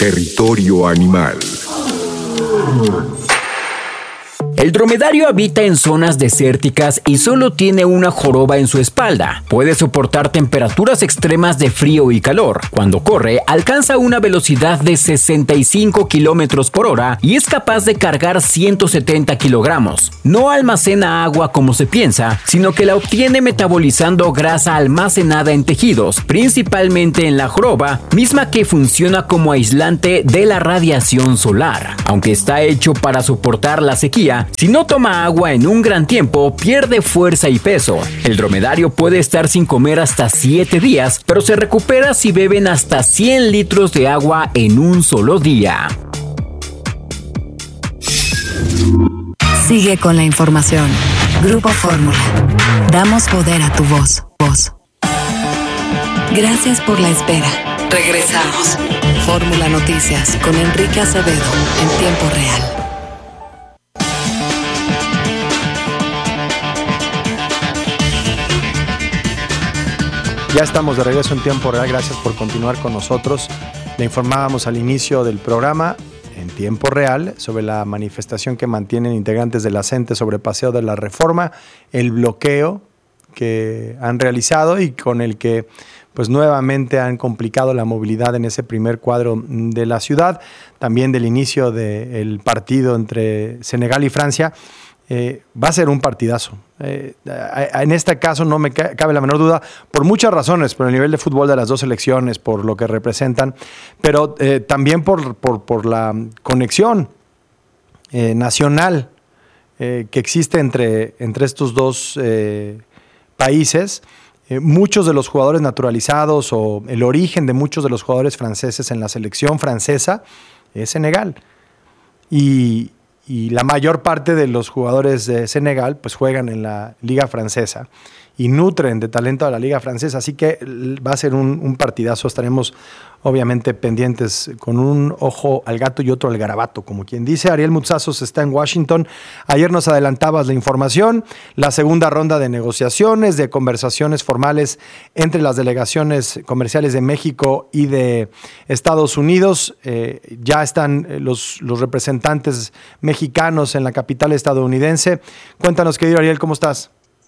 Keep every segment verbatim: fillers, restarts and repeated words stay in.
Territorio animal. El dromedario habita en zonas desérticas y solo tiene una joroba en su espalda. Puede soportar temperaturas extremas de frío y calor. Cuando corre, alcanza una velocidad de sesenta y cinco kilómetros por hora y es capaz de cargar ciento setenta kilogramos. No almacena agua como se piensa, sino que la obtiene metabolizando grasa almacenada en tejidos, principalmente en la joroba, misma que funciona como aislante de la radiación solar. Aunque está hecho para soportar la sequía, si no toma agua en un gran tiempo, pierde fuerza y peso. El dromedario puede estar sin comer hasta siete días, pero se recupera si beben hasta cien litros de agua en un solo día. Sigue con la información. Grupo Fórmula. Damos poder a tu voz. Voz. Gracias por la espera. Regresamos. Fórmula Noticias con Enrique Acevedo en tiempo real. Ya estamos de regreso en tiempo real, gracias por continuar con nosotros. Le informábamos al inicio del programa, en tiempo real, sobre la manifestación que mantienen integrantes de la C E N T E sobre Paseo de la Reforma, el bloqueo que han realizado y con el que pues nuevamente han complicado la movilidad en ese primer cuadro de la ciudad, también del inicio del partido entre Senegal y Francia. Eh, va a ser un partidazo. Eh, en este caso no me cabe la menor duda, por muchas razones, por el nivel de fútbol de las dos selecciones, por lo que representan, pero eh, también por, por, por la conexión eh, nacional eh, que existe entre, entre estos dos eh, países. Eh, muchos de los jugadores naturalizados o el origen de muchos de los jugadores franceses en la selección francesa es Senegal. Y Y la mayor parte de los jugadores de Senegal pues juegan en la Liga Francesa y nutren de talento a la Liga Francesa. Así que va a ser un, un partidazo. Estaremos obviamente pendientes con un ojo al gato y otro al garabato, como quien dice. Ariel Mutsazos está en Washington. Ayer nos adelantabas la información. La segunda ronda de negociaciones, de conversaciones formales entre las delegaciones comerciales de México y de Estados Unidos. Eh, ya están los, los representantes mexicanos en la capital estadounidense. Cuéntanos, querido Ariel, ¿cómo estás?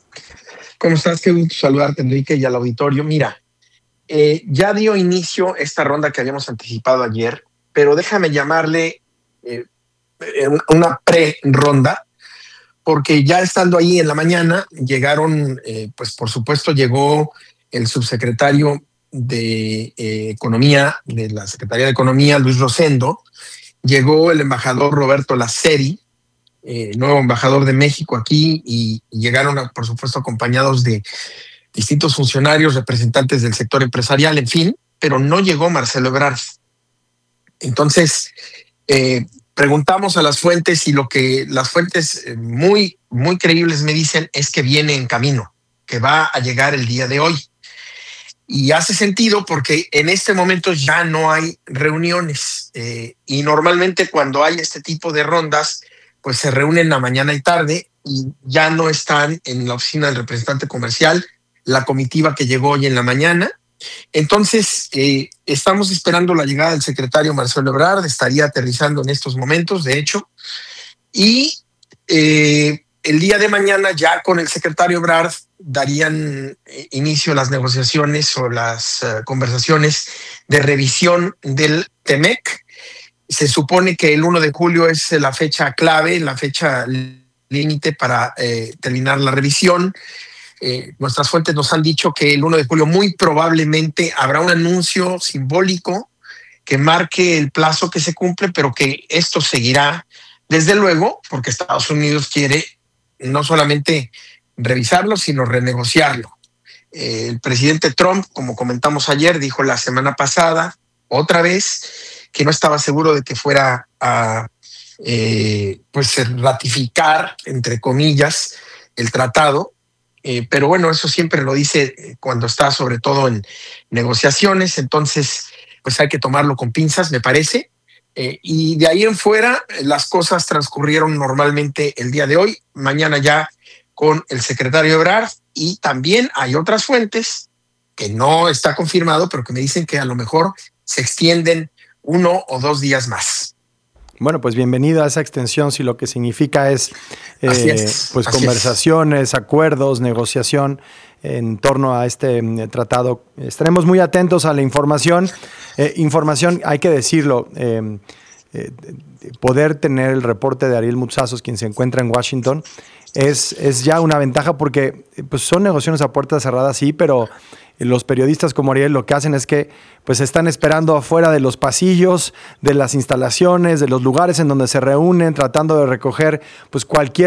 ¿Cómo estás? Qué gusto saludarte, Enrique, y al auditorio. Mira, eh, ya dio inicio esta ronda que habíamos anticipado ayer, pero déjame llamarle eh, una pre-ronda, porque ya estando ahí en la mañana, llegaron, eh, pues por supuesto llegó el subsecretario de eh, Economía, de la Secretaría de Economía, Luis Rosendo, llegó el embajador Roberto Laceri, Eh, nuevo embajador de México aquí, y, y llegaron, a, por supuesto, acompañados de distintos funcionarios, representantes del sector empresarial, en fin, pero no llegó Marcelo Ebrard. Entonces, eh, preguntamos a las fuentes y lo que las fuentes eh, muy, muy creíbles me dicen es que viene en camino, que va a llegar el día de hoy. Y hace sentido porque en este momento ya no hay reuniones eh, y normalmente cuando hay este tipo de rondas, pues se reúnen la mañana y tarde y ya no están en la oficina del representante comercial, la comitiva que llegó hoy en la mañana. Entonces, eh, estamos esperando la llegada del secretario Marcelo Ebrard, estaría aterrizando en estos momentos, de hecho, y eh, el día de mañana ya con el secretario Ebrard darían inicio las negociaciones o las uh, conversaciones de revisión del TEMEC. Se supone que el uno de julio es la fecha clave, la fecha límite para eh, terminar la revisión. Eh, nuestras fuentes nos han dicho que el uno de julio muy probablemente habrá un anuncio simbólico que marque el plazo que se cumple, pero que esto seguirá desde luego, porque Estados Unidos quiere no solamente revisarlo, sino renegociarlo. Eh, el presidente Trump, como comentamos ayer, dijo la semana pasada, otra vez, que no estaba seguro de que fuera a eh, pues ratificar, entre comillas, el tratado. Eh, pero bueno, eso siempre lo dice cuando está sobre todo en negociaciones, entonces pues hay que tomarlo con pinzas, me parece. Eh, y de ahí en fuera, las cosas transcurrieron normalmente el día de hoy, mañana ya con el secretario Ebrard, y también hay otras fuentes que no está confirmado, pero que me dicen que a lo mejor se extienden uno o dos días más. Bueno, pues bienvenido a esa extensión, si lo que significa es, eh, es pues así conversaciones, es. acuerdos, negociación en torno a este eh, tratado. Estaremos muy atentos a la información. Eh, información, hay que decirlo, eh, eh, poder tener el reporte de Ariel Mutsazos, quien se encuentra en Washington, es, es ya una ventaja porque pues son negociaciones a puertas cerradas, sí, pero los periodistas como Ariel lo que hacen es que pues están esperando afuera de los pasillos, de las instalaciones, de los lugares en donde se reúnen, tratando de recoger pues cualquier